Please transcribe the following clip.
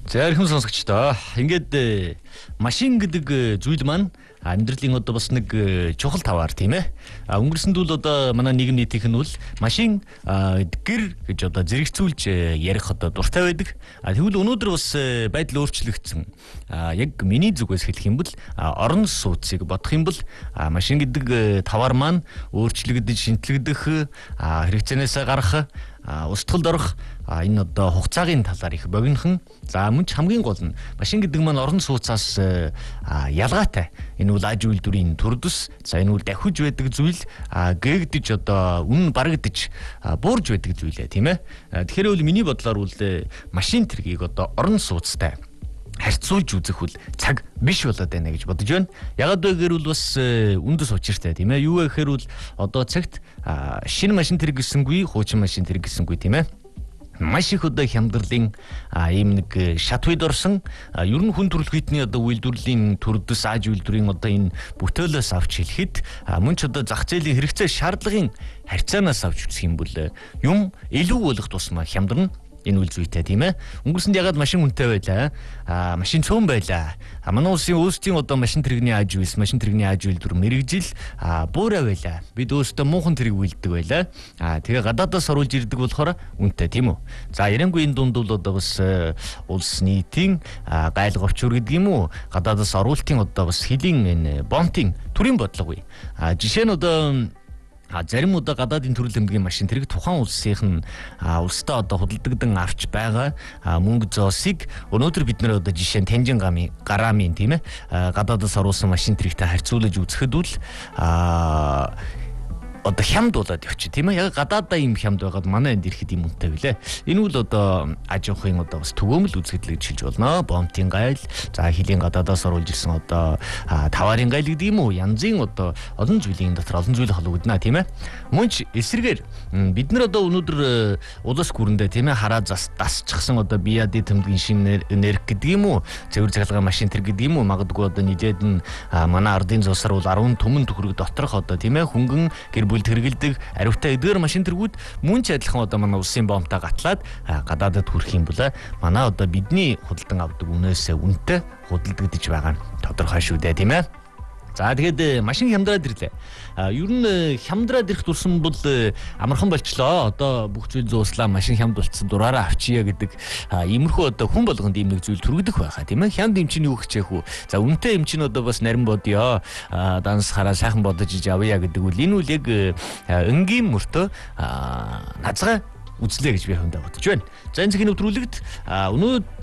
За ирхэн сонсогчдоо ингээд машин гэдэг зүйл маань амьдралын одоо бас нэг чухал таваар тийм ээ. Өнгөрсөнд бол одоо манай нийгэм нийтийнх нь бол машин гэр гэж одоо зэрэгцүүлж ярих одоо дуртай байдаг. Тэгвэл өнөөдөр бас байдал өөрчлөгдсөн. Яг миний зүгээс хэлэх юм бол орон сууцыг бодох юм бол машин гэдэг таваар маань өөрчлөгдөж шинтлэгдэх хэрэгцээнээс гарах устгалд орох энэ одоо хугацаагийн талаар их богинохон. За мөн ч хамгийн гол нь машин гэдэг маань орон сууцаас ялгаатай. Энэ бол аж үйлдвэрийн төрдөс. За энэ бол дахиж байдаг зүйл гээгдэж одоо үнэн барагдаж буурж байдаг зүйлээ тийм ээ. Тэгэхээр бол миний бодлоор бол машин тэргийг одоо орон сууцтай харьцуулж үзэх үл цаг биш болоод байна гэж бодож байна. Ягаад гэвэл бол бас үндэс учиртай тийм ээ. Юу гэхээр бол одоо цагт шинэ машин тэрэг гэсэнгүй, хуучин машин тэрэг гэсэнгүй тийм ээ. Маш их одоо хямдралын ийм нэг шат үед орсон ер нь хүн төрөлхтний одоо үйлдвэрлэлийн төрдөс аж үйлдвэрийн одоо энэ бүтээлээс авч хэлэхэд мөн ч одоо зах зээлийн хэрэгцээ шаардлагын харьцаанаас авч үзэх юм бол юм илүү болох тусмаа хямдарна. Энэ үйл зүйтэй тийм ээ. Өнгөрсөнд ягаад машин үнэтэй байлаа? Машин цөөн байлаа. Манай улсын өөрсдийн одоо машин тэрэгний аж үйлс, машин тэрэгний аж үйлдвэр мэрэгжил буурай байлаа. Бид өөрсдөө муухан тэрэг үйлддэг байлаа. Тэгээ гадаадаас оруулж ирдэг болохоор үнэтэй тийм үү? За ярангуй энэ дунд бол одоо бас улс нийтийн гайл говчур гэдэг юм уу? Гадаадаас оруулалтын одоо бас хэлийн энэ бонтын төрийн бодлого. Жишээ нь одоо зарим удаа гадаадын төрөл эмнэлгийн машин тэрэг тухайн улсын улстай одоо худалдагдан авч байгаа мөнгө зоосыг өнөөдөр бид нэр одоо жишээ нь Танжин гарамын тийм ээ гадаадаас оруулсан машин тэрэгтэй харьцуулж үзэхэд бол одоо хямд болоод явчих тийм ээ. Яг гадаадаа юм хямд байгаад манай энд ирэхэд юм үнэтэй билээ. Энэ үл одоо аж ахуйн одоо бас төгөөмөл үзэгдэл гэж хэлж болно. Бомтын гайл, за хилийн гадаадаас оруулж ирсэн одоо таварын гайл гэдэг юм уу? Янзын одоо олон зүйлийн дотор олон зүйл холбогдно тийм ээ. Мөн ч эсрэгээр бид нар одоо өнөөдөр улс гүрэндээ тийм ээ хараа дасчихсан одоо биади тэмдгийн шинэ энерги гэдэг юм уу? Цэвэр цахилгаан машин тэр гэдэг юм уу? Магадгүй одоо нийлээд нь манай ардын зусар бол 10 түмэн төгрөг доторх одоо тийм ээ хөнгөн бүлд хэрэгэлдэг ариутай эдгээр машин тэргүүд мөн ч адилхан одоо манай улсын бомтаа гатлаад гадаадад хүрэх юм бол манай одоо бидний худалдан авдаг үнээс үнэтэй худалдагдж байгаа нь тодорхой шүү дээ тийм ээ. За тэгээд машин хямдраад ирлээ. Ер нь хямдраад ирэх турсан бол амархан болчлоо. Одоо бүх зүйл зууслаа, машин хямд болцсон дураараа авчия гэдэг иймэрхүү одоо хүн болгонд ийм нэг зүйл төрөгдөх байхаа тийм ээ. Хямд эмчийн юу хичээх үү? За үнэтэй эмчийн одоо бас нарийн бодё. Данс хараа сайхан бодож иж авъя гэдэг үл энэ үл яг энгийн мөртөө нацгаа үзлээ гэж би хүндээ бодож байна. За энэ зөвхөн нэвтрүүлэгт өнөө